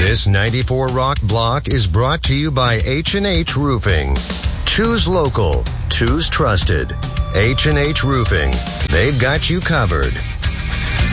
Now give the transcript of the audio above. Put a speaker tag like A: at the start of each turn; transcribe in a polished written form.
A: This 94 Rock block is brought to you by H&H Roofing. Choose local. Choose trusted. H&H Roofing. They've got you covered.